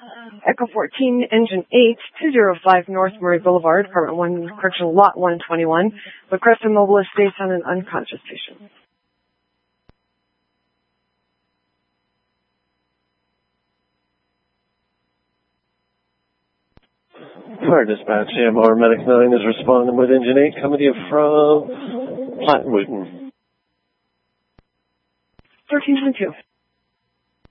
Echo 14, Engine 8, 205 North Murray Boulevard, Apartment 1, Correctional Lot 121. Request a mobile is based on an unconscious patient. Fire dispatch, AMR Medic 9 is responding with Engine 8 coming to you from Platte Wooten. 13.2.